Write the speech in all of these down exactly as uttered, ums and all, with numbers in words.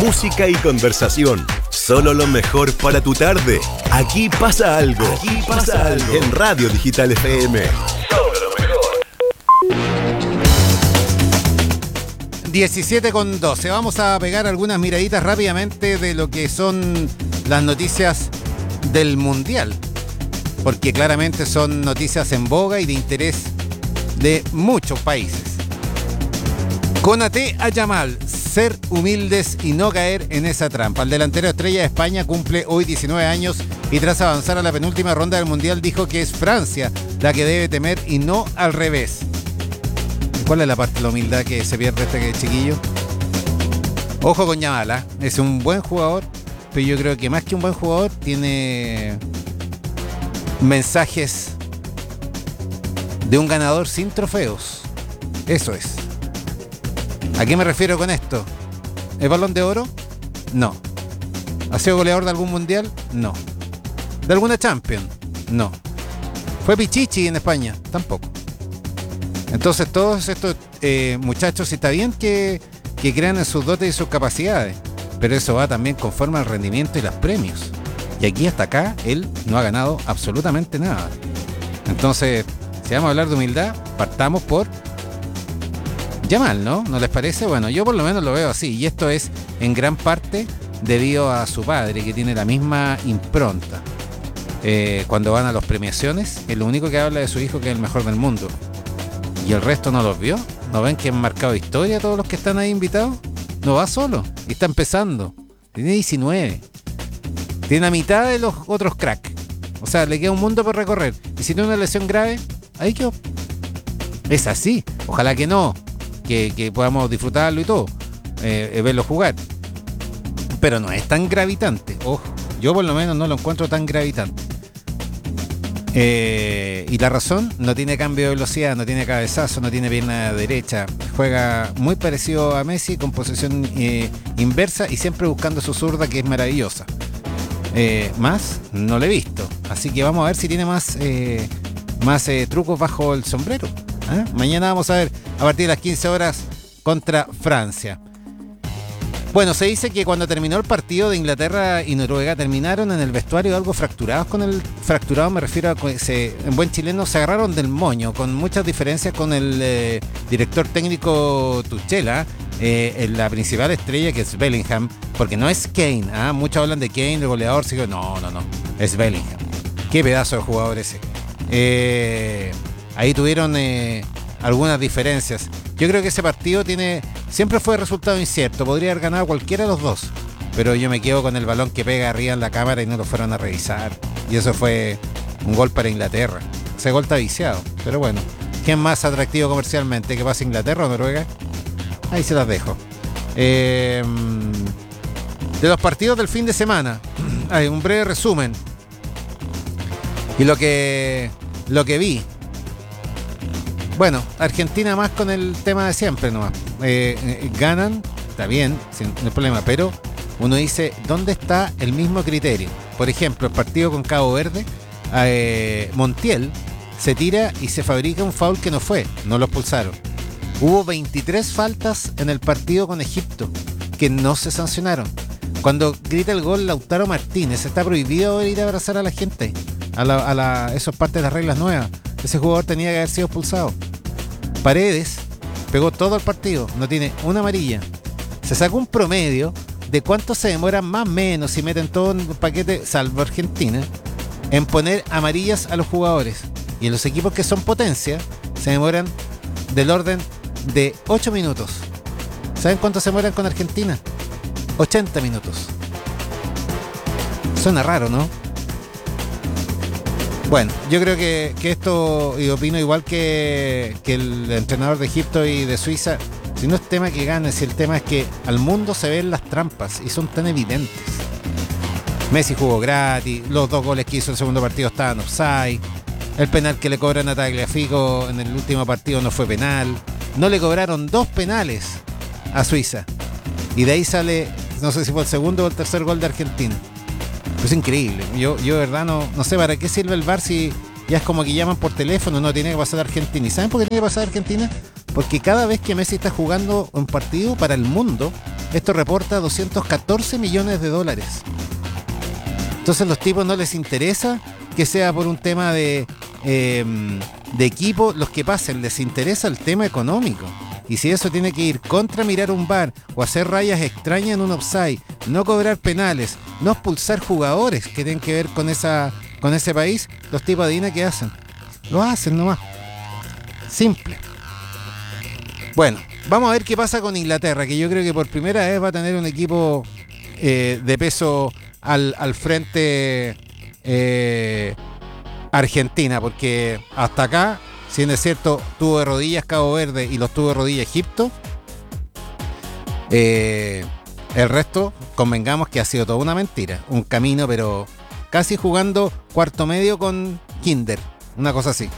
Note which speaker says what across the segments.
Speaker 1: música y conversación. Solo lo mejor para tu tarde. Aquí pasa algo. Aquí pasa algo. En Radio Digital F M. Solo lo mejor.
Speaker 2: diecisiete con doce. Vamos a pegar algunas miraditas rápidamente de lo que son las noticias del Mundial. Porque claramente son noticias en boga y de interés de muchos países. Konaté a Yamal, ser humildes y no caer en esa trampa. El delantero estrella de España cumple hoy diecinueve años y tras avanzar a la penúltima ronda del Mundial dijo que es Francia la que debe temer y no al revés. ¿Cuál es la parte de la humildad que se pierde este chiquillo? Ojo con Yamal, ¿eh? Es un buen jugador, pero yo creo que más que un buen jugador tiene mensajes de un ganador sin trofeos. Eso es. ¿A qué me refiero con esto? ¿El Balón de Oro? No. ¿Ha sido goleador de algún mundial? No. ¿De alguna Champions? No. ¿Fue Pichichi en España? Tampoco. Entonces todos estos eh, muchachos, está bien que, que crean en sus dotes y sus capacidades, pero eso va también conforme al rendimiento y los premios. Y aquí hasta acá él no ha ganado absolutamente nada. Entonces, si vamos a hablar de humildad, partamos por Yamal, ¿no? ¿No les parece? Bueno, yo por lo menos lo veo así. Y esto es en gran parte debido a su padre, que tiene la misma impronta. Eh, cuando van a las premiaciones, es lo único que habla de su hijo, que es el mejor del mundo. ¿Y el resto no los vio? ¿No ven que han marcado historia todos los que están ahí invitados? No va solo. Y está empezando. Tiene diecinueve. Tiene la mitad de los otros crack. O sea, le queda un mundo por recorrer. Y si tiene una lesión grave, ahí quedó. Es así. Ojalá que no. Que, que podamos disfrutarlo y todo, eh, eh, verlo jugar, pero no es tan gravitante. Ojo, yo por lo menos no lo encuentro tan gravitante. Eh, y la razón, no tiene cambio de velocidad, no tiene cabezazo, no tiene pierna derecha, juega muy parecido a Messi, con posesión eh, inversa y siempre buscando su zurda, que es maravillosa. Eh, más no lo he visto, así que vamos a ver si tiene más, eh, más eh, trucos bajo el sombrero. ¿Eh? Mañana vamos a ver a partir de las quince horas contra Francia. Bueno, se dice que cuando terminó el partido de Inglaterra y Noruega terminaron en el vestuario algo fracturados. Con el fracturado me refiero a que se, en buen chileno se agarraron del moño, con muchas diferencias con el eh, director técnico Tuchel, eh, la principal estrella, que es Bellingham, porque no es Kane. ¿eh? Muchos hablan de Kane, el goleador, sigo, no, no, no, es Bellingham. Qué pedazo de jugador ese. Eh... Ahí tuvieron eh, algunas diferencias. Yo creo que ese partido tiene siempre fue resultado incierto. Podría haber ganado cualquiera de los dos. Pero yo me quedo con el balón que pega arriba en la cámara y no lo fueron a revisar. Y eso fue un gol para Inglaterra. Ese gol está viciado. Pero bueno, ¿quién más atractivo comercialmente? ¿Que pasa Inglaterra o Noruega? Ahí se las dejo. Eh, de los partidos del fin de semana, hay un breve resumen. Y lo que, lo que vi. Bueno, Argentina más con el tema de siempre nomás. Eh, eh, ganan, está bien, sin no hay problema, pero uno dice, ¿dónde está el mismo criterio? Por ejemplo, el partido con Cabo Verde, eh, Montiel se tira y se fabrica un foul que no fue, no lo expulsaron. Hubo veintitrés faltas en el partido con Egipto que no se sancionaron. Cuando grita el gol Lautaro Martínez, está prohibido ir a abrazar a la gente, a la, a la, eso es parte de las reglas nuevas. Ese jugador tenía que haber sido expulsado. Paredes pegó todo el partido, no tiene una amarilla. Se sacó un promedio de cuánto se demoran más o menos, si meten todo en un paquete, salvo Argentina, en poner amarillas a los jugadores. Y en los equipos que son potencia, se demoran del orden de ocho minutos. ¿Saben cuánto se demoran con Argentina? ochenta minutos. Suena raro, ¿no? Bueno, yo creo que, que esto, y opino igual que, que el entrenador de Egipto y de Suiza, si no es tema que gane, si el tema es que al mundo se ven las trampas y son tan evidentes. Messi jugó gratis, los dos goles que hizo en el segundo partido estaban offside, el penal que le cobran a Tagliafico en el último partido no fue penal, no le cobraron dos penales a Suiza, y de ahí sale, no sé si fue el segundo o el tercer gol de Argentina. Es increíble. Yo, yo de verdad no, no sé para qué sirve el V A R si ya es como que llaman por teléfono, no tiene que pasar a Argentina. ¿Y saben por qué tiene que pasar a Argentina? Porque cada vez que Messi está jugando un partido para el mundo, Esto reporta doscientos catorce millones de dólares. Entonces a los tipos no les interesa que sea por un tema de, eh, de equipo los que pasen, les interesa el tema económico. Y si eso tiene que ir contra mirar un V A R o hacer rayas extrañas en un offside, no cobrar penales, no expulsar jugadores que tienen que ver con esa con ese país, los tipos adivina qué hacen. Lo hacen nomás. Simple. Bueno, vamos a ver qué pasa con Inglaterra, que yo creo que por primera vez va a tener un equipo eh, de peso al, al frente eh, Argentina, porque hasta acá, si bien es cierto, tuvo de rodillas Cabo Verde y los tuvo de rodillas Egipto, eh, el resto, convengamos que ha sido toda una mentira, un camino, pero casi jugando cuarto medio con Kinder, una cosa así.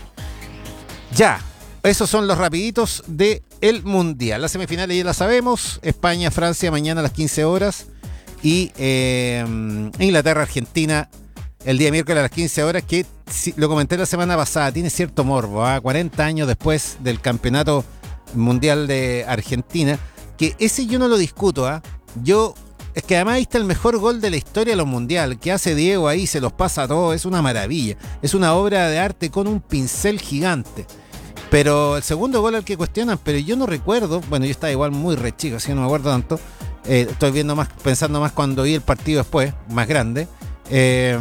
Speaker 2: Ya, esos son los rapiditos de el Mundial. Las semifinales ya las sabemos, España, Francia mañana a las quince horas y eh, Inglaterra, Argentina el día miércoles a las quince horas, que lo comenté la semana pasada, tiene cierto morbo, ¿eh? cuarenta años después del campeonato mundial de Argentina, que ese yo no lo discuto, ¿eh? yo, es que además ahí está el mejor gol de la historia de los mundiales, que hace Diego ahí, se los pasa a todos, es una maravilla, es una obra de arte con un pincel gigante. Pero el segundo gol al que cuestionan, pero yo no recuerdo, bueno, yo estaba igual muy re chico, así que no me acuerdo tanto, eh, estoy viendo más, pensando más cuando vi el partido después, más grande. Eh,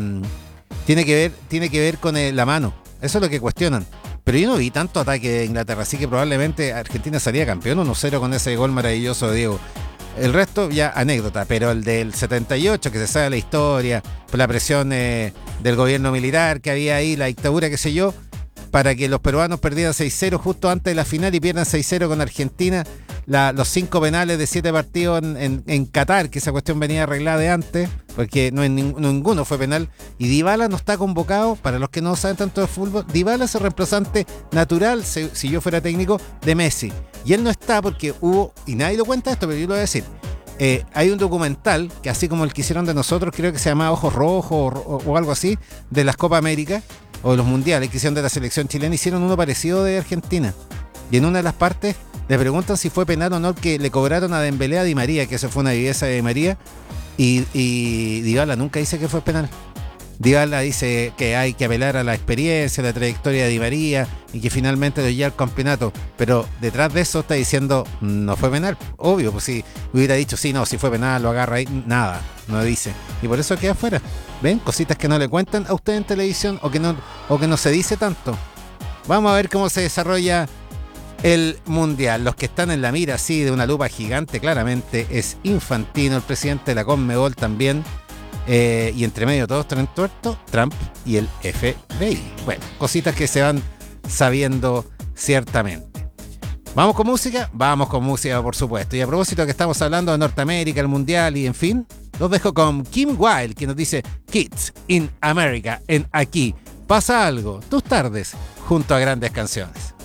Speaker 2: tiene que ver tiene que ver con el, la mano, eso es lo que cuestionan, pero yo no vi tanto ataque de Inglaterra, así que probablemente Argentina salía campeón uno cero con ese gol maravilloso de Diego. El resto ya anécdota, pero el del setenta y ocho, que se sabe la historia, por la presión eh, del gobierno militar que había ahí, la dictadura, qué sé yo, para que los peruanos perdieran seis cero justo antes de la final y pierdan seis cero con Argentina, la, los cinco penales de siete partidos en, en, en Qatar, que esa cuestión venía arreglada de antes, porque no, en, ninguno fue penal, y Dybala no está convocado, para los que no saben tanto de fútbol, Dybala es el reemplazante natural, si, si yo fuera técnico, de Messi, y él no está porque hubo, y nadie lo cuenta esto, pero yo lo voy a decir, eh, hay un documental, que así como el que hicieron de nosotros, creo que se llama Ojos Rojos o, o, o algo así, de las Copa América, o de los mundiales que hicieron de la selección chilena, hicieron uno parecido de Argentina. Y en una de las partes le preguntan si fue penal o no que le cobraron a Dembélé a Di María, que eso fue una viveza de Di María, y, y Dybala nunca dice que fue penal. Dybala dice que hay que apelar a la experiencia, a la trayectoria de Di María y que finalmente lo lleva al campeonato, pero detrás de eso está diciendo no fue penal. Obvio, pues si hubiera dicho sí, no, si fue penal, lo agarra ahí, nada, no dice. Y por eso queda afuera. ¿Ven? Cositas que no le cuentan a usted en televisión o que no, o que no se dice tanto. Vamos a ver cómo se desarrolla el Mundial. Los que están en la mira así de una lupa gigante claramente es Infantino, el presidente de la Conmebol también. Eh, y entre medio todos traen tuerto, Trump y el F B I. Bueno, cositas que se van sabiendo ciertamente. ¿Vamos con música? Vamos con música, por supuesto. Y a propósito que estamos hablando de Norteamérica, el Mundial y en fin, los dejo con Kim Wilde, que nos dice Kids in America, en Aquí Pasa Algo, tus tardes junto a grandes canciones.